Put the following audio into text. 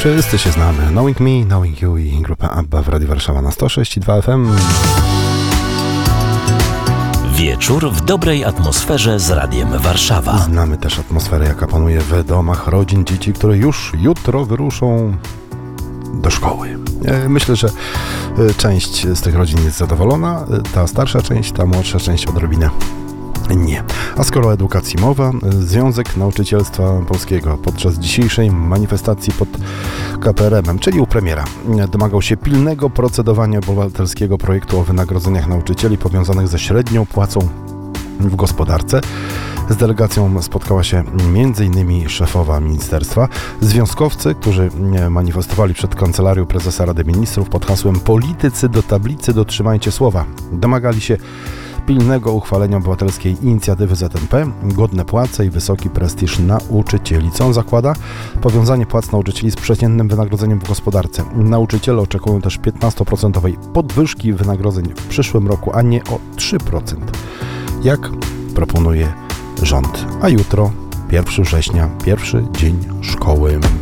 Wszyscy się znamy. Knowing Me, Knowing You i grupa ABBA w Radiu Warszawa na 106,2 FM. Wieczór w dobrej atmosferze z Radiem Warszawa. Znamy też atmosferę, jaka panuje w domach rodzin dzieci, które już jutro wyruszą do szkoły. Myślę, że część z tych rodzin jest zadowolona, ta starsza część, ta młodsza część odrobinę nie. A skoro o edukacji mowa, Związek Nauczycielstwa Polskiego podczas dzisiejszej manifestacji pod KPRM-em, czyli u premiera, domagał się pilnego procedowania obywatelskiego projektu o wynagrodzeniach nauczycieli powiązanych ze średnią płacą w gospodarce. Z delegacją spotkała się m.in. szefowa ministerstwa. Związkowcy, którzy manifestowali przed Kancelarią Prezesa Rady Ministrów pod hasłem "Politycy do tablicy, dotrzymajcie słowa", domagali się pilnego uchwalenia obywatelskiej inicjatywy ZNP, godne płace i wysoki prestiż nauczycieli. Co on zakłada? Powiązanie płac nauczycieli z przeciętnym wynagrodzeniem w gospodarce. Nauczyciele oczekują też 15% podwyżki wynagrodzeń w przyszłym roku, a nie o 3%, jak proponuje rząd. A jutro, 1 września, pierwszy dzień szkoły.